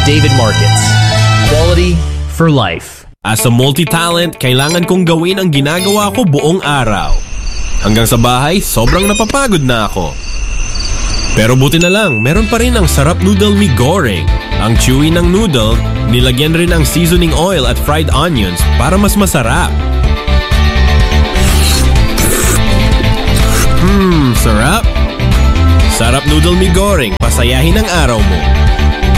David Markets. Quality for life. As a multi-talent, kailangan kong gawin ang ginagawa ko buong araw. Hanggang sa bahay, sobrang napapagod na ako. Pero buti na lang, meron pa rin ang sarap noodle mi goreng. Ang chewy ng noodle, nilagyan rin ang seasoning oil at fried onions para mas masarap. Sarap! Sarap noodle mi goreng, pasayahin ang araw mo.